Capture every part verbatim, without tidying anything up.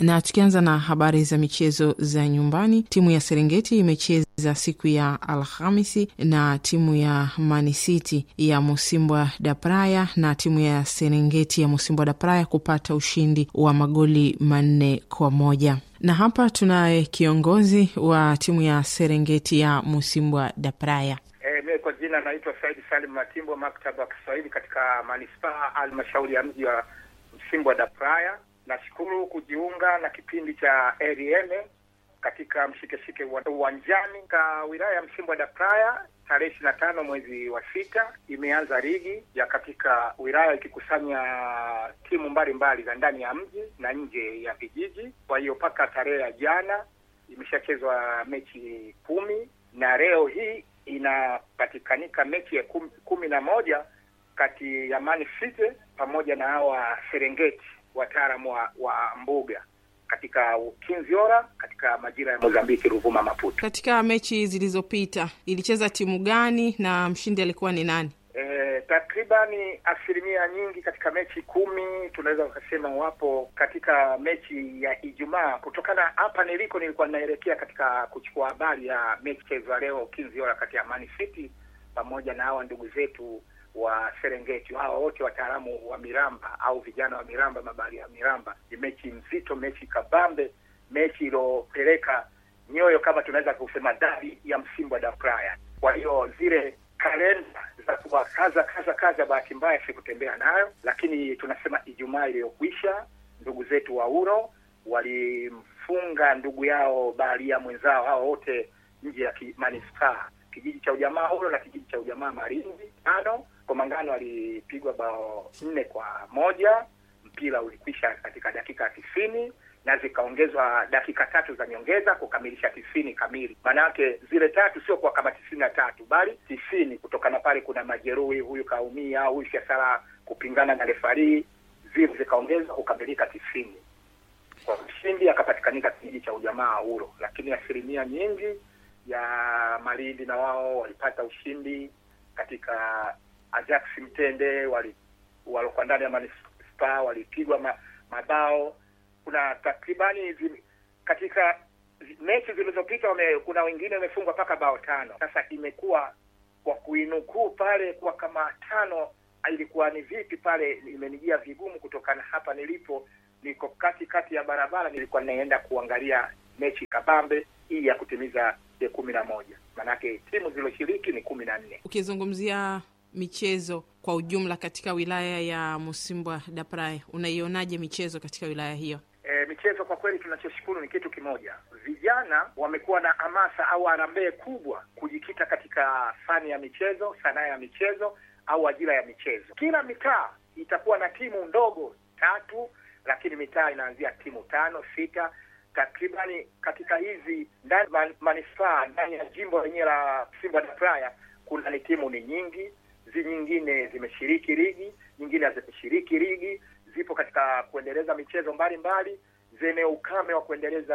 Na tukianza na habari za michezo za nyumbani, timu ya Serengeti imecheza siku ya Alhamisi na timu ya Man City ya Musimbwa da Praia, na timu ya Serengeti ya Musimbwa da Praia kupata ushindi wa magoli manne kwa moja. Na hapa tunaye kiongozi wa timu ya Serengeti ya Musimbwa da Praia. Eh, mimi kwa jina naitwa Said Salim Matimbo, maktaba Kiswahili katika manispaa halmashauri ya mji wa Musimbwa da Praia. Nashukuru kujiunga na kipindi cha R M katika mshikeshike uwanjani ka wilaya ya Musimbwa da Praia. Tarehe ishirini na tano mwezi wa sita imeanza ligi ya katika wilaya ikikusanya timu mbalimbali za ndani ya mji na nje ya vijiji. Kwa hiyo paka tarehe ya jana imeshachezwa mechi kumi na leo hii inapatikanika mechi ya kumi, kumi na moja kati ya Man City pamoja na hawa Serengeti wataalamu wa, wa mbuga katika Kinziora katika majira ya Mozambiki, Ruvuma, Maputo. Katika mechi zilizopita ilicheza timu gani na mshindi alikuwa ni nani? E, takribani asilimia nyingi katika mechi kumi tunaweza kusema wapo katika mechi ya Ijumaa. Kutokana hapa niliko nilikuwa naelekea katika kuchukua habari ya mechi chezwa leo Kinziora kati ya Man City pamoja na hawa ndugu zetu wa Serengeti. Hawa wote wataalamu wa miramba au vijana wa miramba, mabari ya miramba. Ni mechi mzito, mechi kabambe, mechi ilopeleka nyoyo kama tunaweza kusema dabi ya Musimbwa da Praia. Kwa hiyo zile kalenda za kuwa kaza kaza kaza bahati mbaya sikutembea nayo, lakini tunasema Ijumaa iliyokwisha ndugu zetu wa Uro walimfunga ndugu yao baharia mwenzao, hao wote nje ya manispaa, kijiji cha ujamaa Uro na kijiji cha ujamaa Marinzi tano. Komangano alipigwa bao nne kwa moja. Mpira ulikwisha katika dakika tisini na zikaongezwa dakika tatu za nyongeza kukamilisha tisini kamili. Manake zile tatu sio kwa kama tisini na tatu bali tisini, kutokana pale kuna majeruhi, huyu kaumia, huyu siasara kupingana na refari, zile zikaongezwa kukamilika tisini. Kwa mshindi akapatikanika kijiji cha ujamaa Uro, lakini asilimia nyingi ya Malindi na wao walipata ushindi katika Ajax Mtende, wali walikuwa ndani ya manispaa walipigwa ma, mabao. Kuna takribani zi, katika mechi zilizopita kuna wengine wamefungwa paka bao tano. Sasa imekuwa kwa kuinukuu pale kwa kama tano ilikuwa ni vipi pale, imenijia vigumu kutokana hapa nilipo niko kati kati ya barabara, nilikuwa naenda kuangalia mechi kabambe hii ya kutimiza ya kumi na moja. Manake timu zilizoshiriki ni kumi na nne. Ukizungumzia michezo kwa ujumla katika wilaya ya Musimbwa da Praia, unaionaje michezo katika wilaya hiyo? E, michezo kwa kweli tunachoshukuru ni kitu kimoja. Vijana wamekuwa na hamasa au harambee kubwa kujikita katika fani ya michezo, sanaa ya michezo au ajira ya michezo. Kila mitaa itakuwa na timu ndogo tatu, lakini mitaa inaanzia timu tano, sita. Takribani katika hizi ndani man, manispaa ndani ya jimbo lenyewe la Musimbwa da Praia kuna ni timu ni nyingi. Zi nyingine zimeshiriki ligi, nyingine hazimeshiriki ligi, zipo katika kuendeleza michezo mbalimbali, zenye ukame wa kuendeleza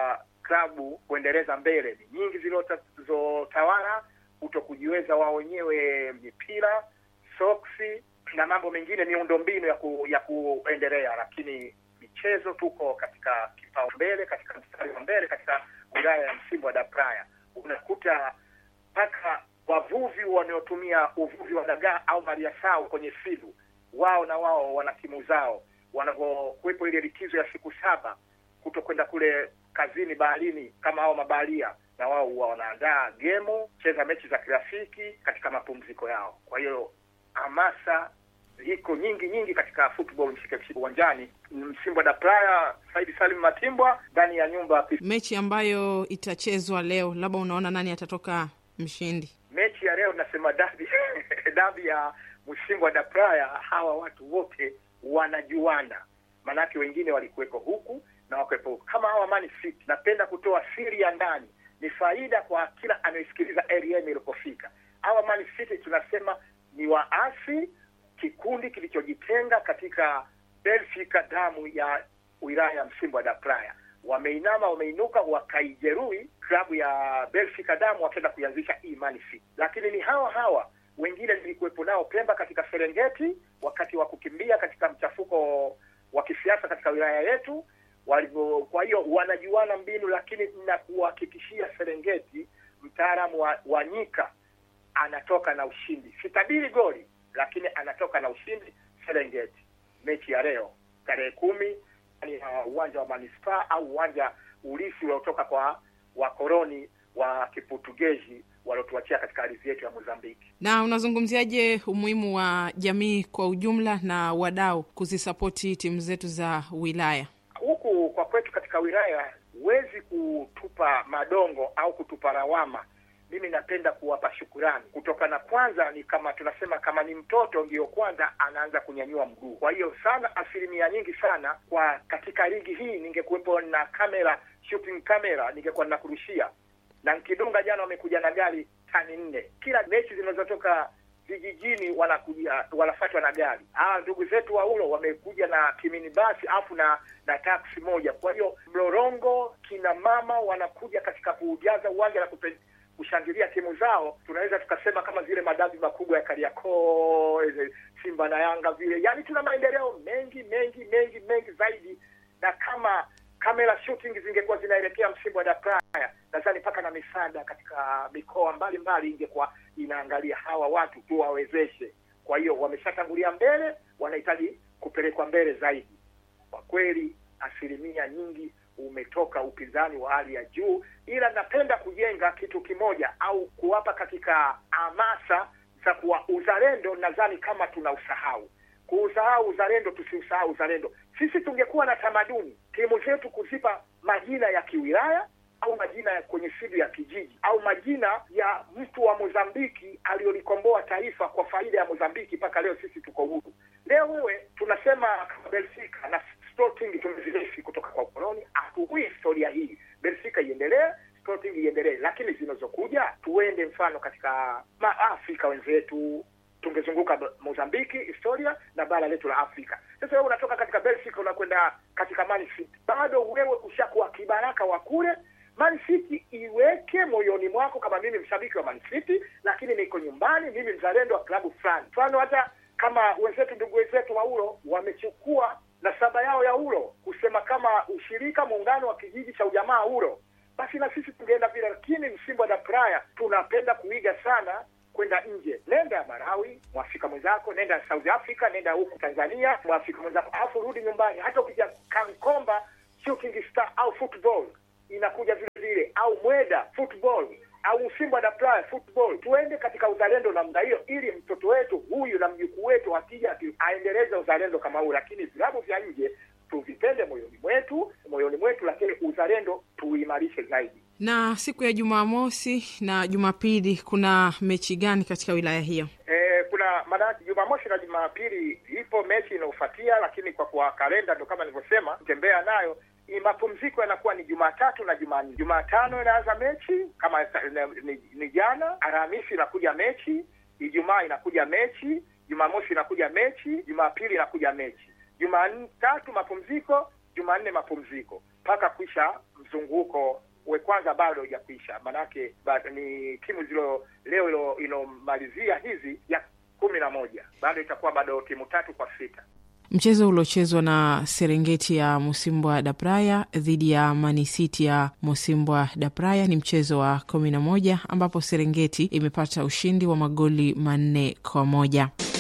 klabu, kuendeleza mbele. Ni nyingi zilizotawala kutokujiweza wao wenyewe, mipira, soksi na mambo mengine, miundombinu ya ku, ya kuendelea, lakini michezo tuko katika kipao mbele, katika mstari wa mbele katika wilaya ya Musimbwa da Praia. Unakuta paka wavuvi wanaotumia uvuvi wa dagaa au maliasau kwenye filu, wao na wao wana timu zao. Wanapokuwepo ile likizo ya siku saba kutokwenda kule kazini baharini kama hao mabaharia, na wao wanaandaa gemu, cheza mechi za kirafiki katika mapumziko yao. Kwa hiyo hamasa iko nyingi nyingi katika football mshike uwanjani Musimbwa da Praia. Said Salim Matimbwa ndani ya nyumba. Mechi ambayo itachezwa leo, labda unaona nani atatoka mshindi? Mechi ya leo nasema dabi dabi ya Musimbwa da Praia. Hawa watu wote wanajuana, manake wengine walikuweko huku na wakuwepo kama hawa Man City. Napenda kutoa siri ya ndani, ni faida kwa kila anayesikiliza R M ilipofika. Hawa Man City tunasema ni waasi, kikundi kilichojitenga katika Belfika damu ya wilaya ya Musimbwa da Praia. Wameinama, wameinuka, wakaijeruhi klabu ya Belfika damu, wakaenda kuanzisha Man City. Lakini ni hawa hawa wengine nilikuwepo nao Pemba katika Serengeti wakati wa kukimbia katika mchafuko wa kisiasa katika wilaya yetu, walivyo. Kwa hiyo wanajuana mbinu, lakini ninakuhakikishia Serengeti mtaalamu wa, wa nyika anatoka na ushindi. Sitabiri goli, lakini anatoka na ushindi Serengeti. Mechi ya leo tarehe kumi ni uh, uwanja wa Manispaa au uwanja ulisi uliotoka kwa wakoloni wa Kiportugezi waliotuachia katika ardhi yetu ya Mozambiki. Na unazungumziaje umuhimu wa jamii kwa ujumla na wadau kuzisapoti timu zetu za wilaya? Huku kwa kwetu katika wilaya huwezi kutupa madongo au kutupa lawama. Mimi napenda kuwapa shukurani. Kutokana kwanza ni kama tunasema kama ni mtoto ndio kwanza anaanza kunyanyua mguu. Kwa hiyo sana asilimia nyingi sana kwa katika ligi hii ningekuwepo na kamera, shooting camera, ningekuwa nakurushia. Na Nkidunga jana wamekuja na gari tani nne. Kila mechi zinazotoka vijijini wanakuja wanafuatwa na gari. Ah, ndugu zetu wa Ulo wamekuja na kimini basi afu na na taksi moja. Kwa hiyo mlorongo kina mama wanakuja katika kujaza uwanja na kupe, kushangilia timu zao. Tunaweza tukasema kama zile madabi makubwa ya Kariakoo, Simba na Yanga vile. Yaani tuna maendeleo mengi mengi mengi mengi zaidi, na kama kamera shooting zingekuwa zinaelekea msimu wa Dapraya, nadhani paka na misaada katika mikoa mbalimbali ingekuwa inaangalia hawa watu tuwawezeshe. Kwa hiyo wameshatangulia mbele, wanahitaji kupelekwa mbele zaidi. Kwa kweli asilimia nyingi umetoka upinzani wa hali ya juu, ila napenda kujenga kitu kimoja au kuwapa katika hamasa za kuwa uzalendo. Nadhani kama tuna usahau kuusahau uzalendo, tusiusahau uzalendo. Sisi tungekuwa na tamaduni timu zetu kuzipa majina ya kiwilaya au majina ya kwenye sidu ya kijiji au majina ya mtu wa Mozambiki aliyolikomboa taifa kwa faida ya Mozambiki. Mpaka leo sisi tuko huru. Leo wewe tunasema Belsika na Sporting tumezilesi kutoka kwa ukoloni, atuhui historia hii. Belsika iendelee, Sporting iendelee, lakini zinazokuja tuende mfano katika Maafrika wenzetu, tungezunguka Mozambiki historia na bara letu la Afrika. Sasa wewe unatoka katika Belsika unakwenda katika Man City, bado wewe ushakuwa kibaraka wa kule. Man City iweke moyoni mwako kama mimi mshabiki wa Man City, lakini niko nyumbani, mimi mzalendo wa klabu fulani. Mfano hata kama wenzetu ndugu wenzetu wa Ulo wamechukua nasaba yao ya Ulo kusema kama ushirika muungano wa kijiji cha ujamaa Ulo, basi na sisi tungeenda vile. Lakini msimu wa Dapraya tunapenda kuiga sana kwenda nje. Nenda Malawi, Mwafrika mwenzako, nenda South Africa, nenda huku Tanzania, Mwafrika mwenzako, afu rudi nyumbani. Hata ukija Kankomba Shooting Star au football inakuja vile vile, au Mweda football au Simba da Playa football. Tuende katika uzalendo namna hiyo, ili mtoto wetu huyu na mjukuu wetu akija aendeleze uzalendo kama huu. Lakini vilabu vya nje tuvipende moyoni mwetu, moyoni mwetu, lakini uzalendo tuimarishe zaidi. Na siku ya Jumamosi na Jumapili kuna mechi gani katika wilaya hiyo? Eh, kuna maana Jumamosi na Jumapili ipo mechi inayofuatia, lakini kwa kwa kalenda ndo kama nilivyosema tembea nayo. Ni mapumziko yanakuwa ni Jumatatu na Jumanne. Jumatano inaanza mechi kama ni, ni jana. Alhamisi inakuja mechi, Ijumaa inakuja mechi, Jumamosi inakuja mechi, Jumapili inakuja mechi. Jumatatu mapumziko, Jumanne mapumziko. Paka kuisha mzunguko we kwanza bado hujakuisha. Manake ni timu zilo leo ilo inomalizia hizi ya kumi na moja. Bado itakuwa bado timu tatu kwa sita. Mchezo uliochezwa na Serengeti ya Mosimbwa da Praia dhidi ya Man City ya Mosimbwa da Praia ni mchezo wa kumi na moja ambapo Serengeti imepata ushindi wa magoli manne kwa moja.